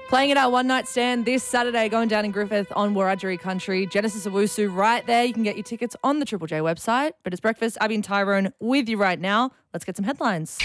Playing at our one-night stand this Saturday, going down in Griffith on Wiradjuri country. Genesis Owusu right there. You can get your tickets on the Triple J website. But it's breakfast. Abby and Tyrone with you right now. Let's get some headlines.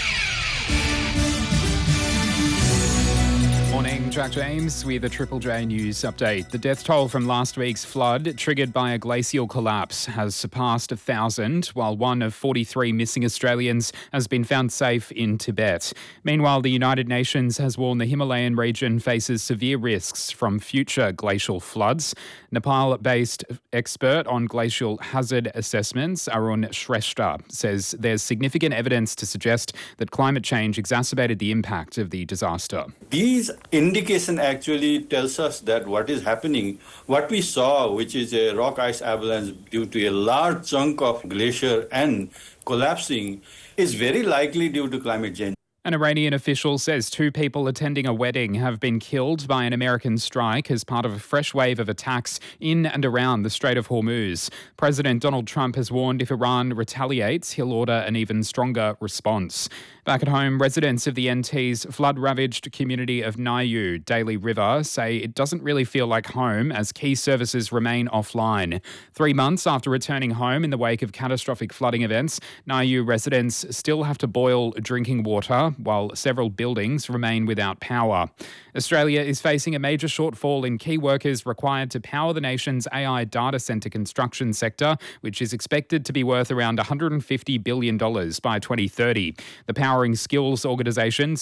Morning, Jack James with a Triple J News update. The death toll from last week's flood, triggered by a glacial collapse, has surpassed 1,000, while one of 43 missing Australians has been found safe in Tibet. Meanwhile, the United Nations has warned the Himalayan region faces severe risks from future glacial floods. Nepal-based expert on glacial hazard assessments, Arun Shrestha, says there's significant evidence to suggest that climate change exacerbated the impact of the disaster. These indication actually tells us that what is happening, what we saw, which is a rock ice avalanche due to a large chunk of glacier and collapsing, is very likely due to climate change. An Iranian official says 2 people attending a wedding have been killed by an American strike as part of a fresh wave of attacks in and around the Strait of Hormuz. President Donald Trump has warned if Iran retaliates, he'll order an even stronger response. Back at home, residents of the NT's flood-ravaged community of Nayu, Daly River, say it doesn't really feel like home as key services remain offline. 3 months after returning home in the wake of catastrophic flooding events, Nayu residents still have to boil drinking water, while several buildings remain without power. Australia is facing a major shortfall in key workers required to power the nation's AI data centre construction sector, which is expected to be worth around $150 billion by 2030. The Powering Skills organisation